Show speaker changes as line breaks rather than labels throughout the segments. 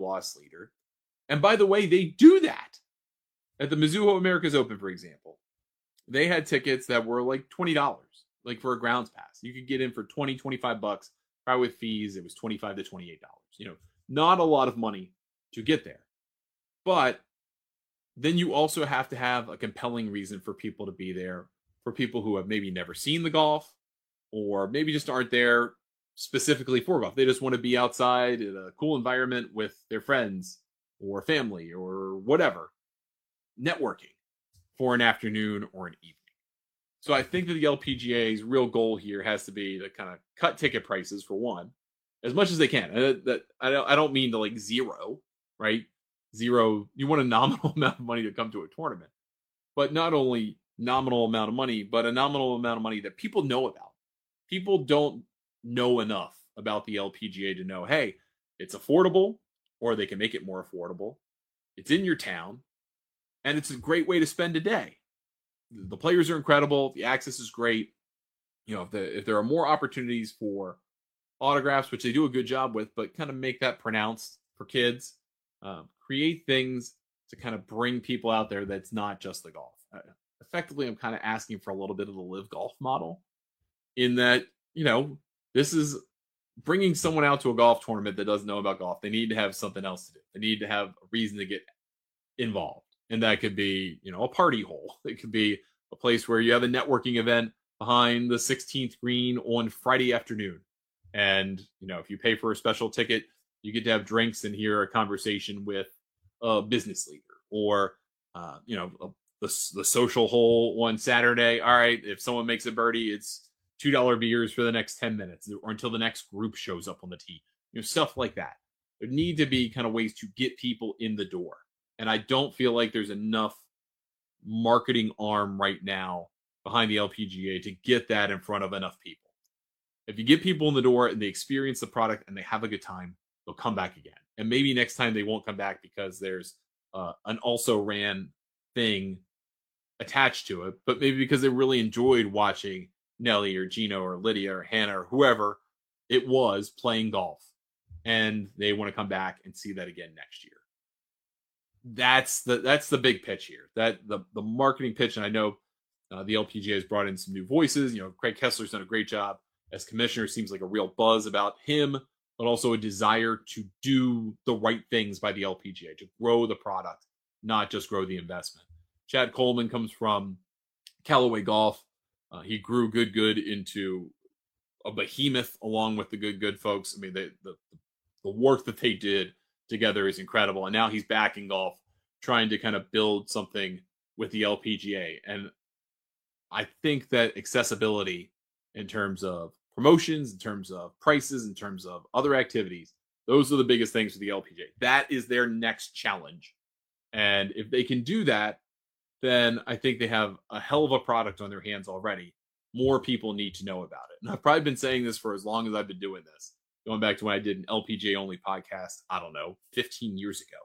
loss leader. And by the way, they do that at the Mizuho Americas Open, for example. They had tickets that were like $20, like for a grounds pass. You could get in for 20, 25 bucks. Probably with fees, it was $25 to $28. Not a lot of money to get there. But then you also have to have a compelling reason for people to be there, for people who have maybe never seen the golf, or maybe just aren't there specifically for golf. They just want to be outside in a cool environment with their friends or family or whatever, networking for an afternoon or an evening. So I think that the LPGA's real goal here has to be to kind of cut ticket prices, for one, as much as they can. I don't mean to like zero, right? Zero, you want a nominal amount of money to come to a tournament, but not only nominal amount of money, but a nominal amount of money that people know about. People don't know enough about the LPGA to know, hey, it's affordable, or they can make it more affordable. It's in your town, and it's a great way to spend a day. The players are incredible. The access is great. If there are more opportunities for autographs, which they do a good job with, but kind of make that pronounced for kids, create things to kind of bring people out there that's not just the golf. Effectively, I'm kind of asking for a little bit of the live golf model, in that, this is bringing someone out to a golf tournament that doesn't know about golf. They need to have something else to do. They need to have a reason to get involved. And that could be, a party hole. It could be a place where you have a networking event behind the 16th green on Friday afternoon. And, if you pay for a special ticket, you get to have drinks and hear a conversation with a business leader, or, the social hole on Saturday. All right, if someone makes a birdie, it's $2 beers for the next 10 minutes, or until the next group shows up on the tee. Stuff like that. There need to be kind of ways to get people in the door. And I don't feel like there's enough marketing arm right now behind the LPGA to get that in front of enough people. If you get people in the door and they experience the product and they have a good time, they'll come back again. And maybe next time they won't come back because there's an also ran thing attached to it, but maybe because they really enjoyed watching Nelly or Gino or Lydia or Hannah or whoever it was playing golf, and they want to come back and see that again next year. That's the big pitch here. That the marketing pitch, and I know the LPGA has brought in some new voices. Craig Kessler's done a great job as commissioner. Seems like a real buzz about him, but also a desire to do the right things by the LPGA, to grow the product, not just grow the investment. Chad Coleman comes from Callaway Golf. He grew Good into a behemoth along with the Good folks. I mean, the work that they did together is incredible. And now he's back in golf, trying to kind of build something with the LPGA. And I think that accessibility in terms of promotions, in terms of prices, in terms of other activities, those are the biggest things for the LPGA. That is their next challenge. And if they can do that, then I think they have a hell of a product on their hands already. More people need to know about it. And I've probably been saying this for as long as I've been doing this, going back to when I did an LPGA only podcast, 15 years ago.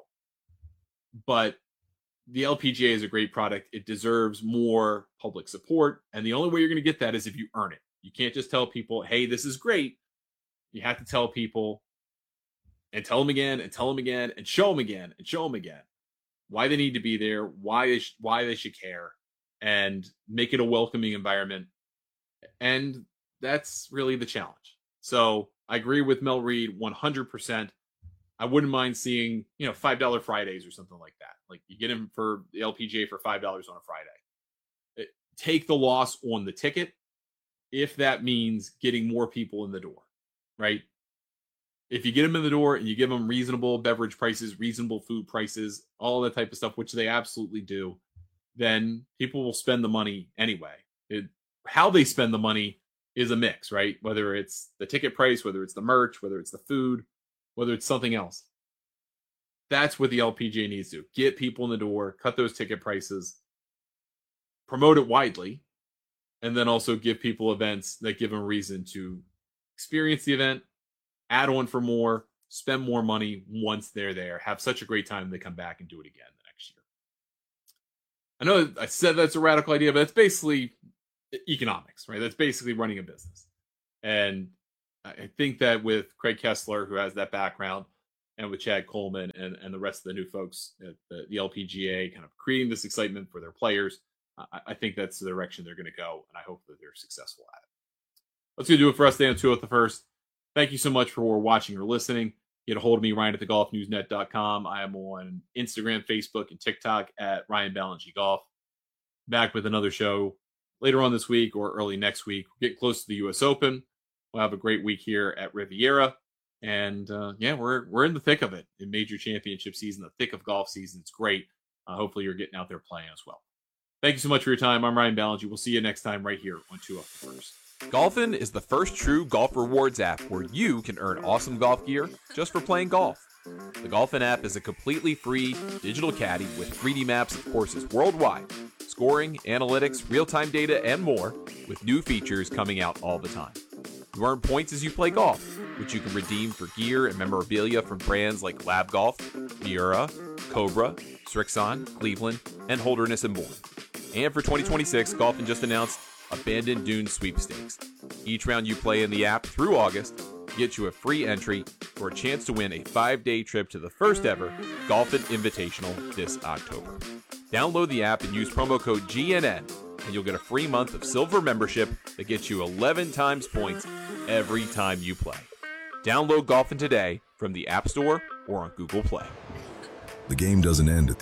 But the LPGA is a great product. It deserves more public support. And the only way you're going to get that is if you earn it. You can't just tell people, hey, this is great. You have to tell people and tell them again and tell them again and show them again and show them again why they need to be there, why they should care, and make it a welcoming environment. And that's really the challenge. So I agree with Mel Reed 100%. I wouldn't mind seeing, $5 Fridays or something like that. Like, you get him for the LPGA for $5 on a Friday. Take the loss on the ticket if that means getting more people in the door, right? If you get them in the door and you give them reasonable beverage prices, reasonable food prices, all that type of stuff, which they absolutely do, then people will spend the money anyway. How they spend the money is a mix, right? Whether it's the ticket price, whether it's the merch, whether it's the food, whether it's something else. That's what the LPGA needs to do. Get people in the door, cut those ticket prices, promote it widely, and then also give people events that give them a reason to experience the event, add on for more, spend more money once they're there, have such a great time they come back and do it again the next year. I know I said that's a radical idea, but it's basically economics, right? That's basically running a business. And I think that with Craig Kessler, who has that background, and with Chad Coleman and the rest of the new folks at the LPGA kind of creating this excitement for their players. I think that's the direction they're going to go, and I hope that they're successful at it. That's going to do it for us today on 2 at the First. Thank you so much for watching or listening. Get a hold of me, Ryan at thegolfnewsnet.com. I am on Instagram, Facebook, and TikTok at Ryan Ballengee Golf. Back with another show later on this week or early next week. We're getting close to the U.S. Open. We'll have a great week here at Riviera. And we're in the thick of it in major championship season, the thick of golf season. It's great. Hopefully you're getting out there playing as well. Thank you so much for your time. I'm Ryan Ballengee. We'll see you next time right here on 2 at the First.
Golfin is the first true golf rewards app where you can earn awesome golf gear just for playing golf. The Golfin app is a completely free digital caddy with 3D maps of courses worldwide, scoring, analytics, real-time data, and more, with new features coming out all the time. You earn points as you play golf, which you can redeem for gear and memorabilia from brands like Lab Golf, Miura, Cobra, Strixon, Cleveland, and Holderness and more. And for 2026, Golfin just announced Abandoned Dunes Sweepstakes. Each round you play in the app through August gets you a free entry for a chance to win a 5-day trip to the first ever Golfin Invitational this October. Download the app and use promo code GNN, and you'll get a free month of silver membership that gets you 11 times points every time you play. Download Golfin today from the App Store or on Google Play.
The game doesn't end at